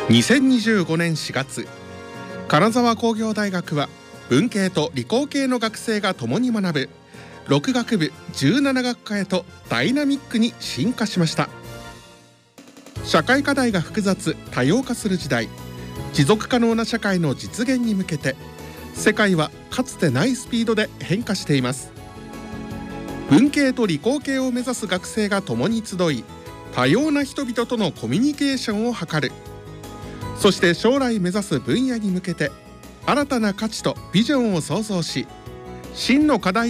2025年4月、金沢工業大学は文系と理工系の学生が共に学ぶ6学部17学科へとダイナミックに進化しました。社会課題が複雑多様化する時代、持続可能な社会の実現に向けて世界はかつてないスピードで変化しています。文系と理工系を目指す学生が共に集い、多様な人々とのコミュニケーションを図る。そして将来目指す分野に向けて新たな価値とビジョンを創造し、真の課題